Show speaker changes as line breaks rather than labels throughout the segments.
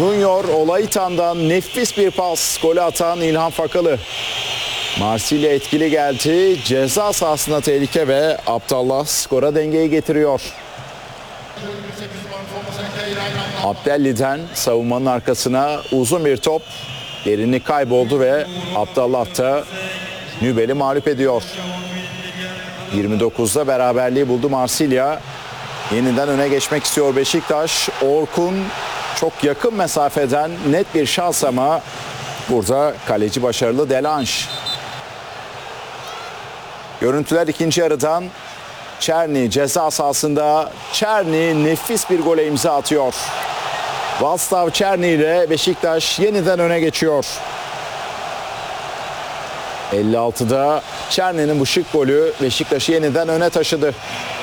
Junior Olaytan'dan nefis bir pas. Golü atan İlhan Fakalı. Marsilya etkili geldi. Ceza sahasında tehlike ve Abdallah skora dengeyi getiriyor. Abdelli'den savunmanın arkasına uzun bir top. Derinlik kayboldu ve Abdallah da Nübel'i mağlup ediyor. 29'da beraberliği buldu Marsilya. Yeniden öne geçmek istiyor Beşiktaş. Orkun çok yakın mesafeden net bir şans ama burada kaleci başarılı Delange. Görüntüler ikinci yarıdan. Çerni ceza sahasında. Çerni nefis bir gole imza atıyor. Vaslav Çerni ile Beşiktaş yeniden öne geçiyor. 56'da Çerni'nin bu şık golü Beşiktaş'ı yeniden öne taşıdı.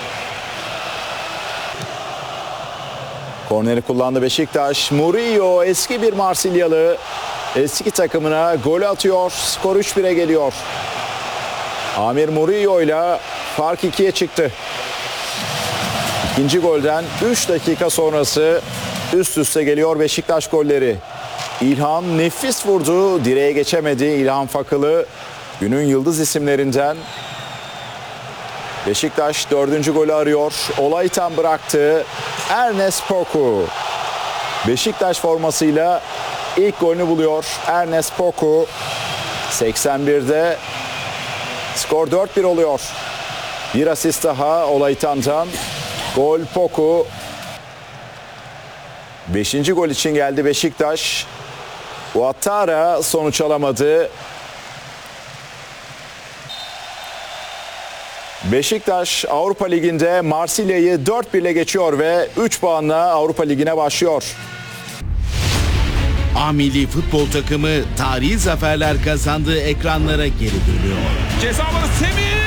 Korneri kullandı Beşiktaş. Murillo eski bir Marsilyalı eski takımına gol atıyor. Skor 3-1'e geliyor. Amir Murillo ile fark 2'ye çıktı. İkinci golden 3 dakika sonrası üst üste geliyor Beşiktaş golleri. İlhan nefis vurdu. Direğe geçemedi. İlhan Fakalı günün yıldız isimlerinden. Beşiktaş 4. golü arıyor. Olaytan bıraktı. Ernest Poku. Beşiktaş formasıyla ilk golünü buluyor. Ernest Poku. 81'de skor 4-1 oluyor. Bir asist daha Olaytan'dan. Gol Poku. 5. gol için geldi Beşiktaş. Ouattara sonuç alamadı. Beşiktaş Avrupa Ligi'nde Marsilya'yı 4-1 ile geçiyor ve 3 puanla Avrupa Ligi'ne başlıyor.
A Milli Futbol takımı tarihi zaferler kazandığı ekranlara geri dönüyor.
Ceza alanı Semih!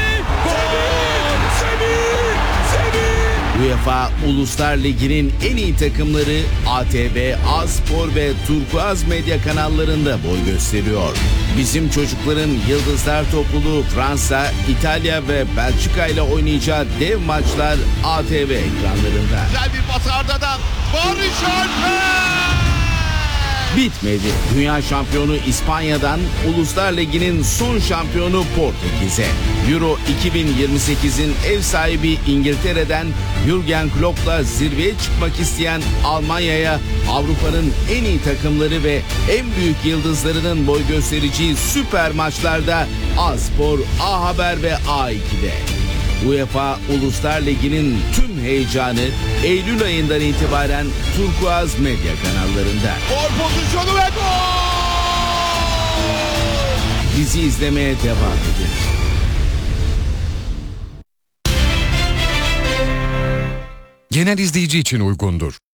UEFA Uluslar Ligi'nin en iyi takımları ATV, A-Spor ve Turkuaz Medya kanallarında boy gösteriyor. Bizim çocukların Yıldızlar Topluluğu Fransa, İtalya ve Belçika ile oynayacağı dev maçlar ATV ekranlarında.
Güzel bir pas Arda'dan. Barış Alper!
Bitmedi. Dünya şampiyonu İspanya'dan Uluslar Ligi'nin son şampiyonu Portekiz'e. Euro 2028'in ev sahibi İngiltere'den Jürgen Klopp'la zirveye çıkmak isteyen Almanya'ya Avrupa'nın en iyi takımları ve en büyük yıldızlarının boy göstereceği süper maçlarda A-Spor, A-Haber ve A2'de. UEFA Uluslar Ligi'nin tüm heyecanı Eylül ayından itibaren Turkuaz Medya kanallarında.
Gol pozisyonu ve gol!
Bizi izlemeye devam edin.
Genel izleyici için uygundur.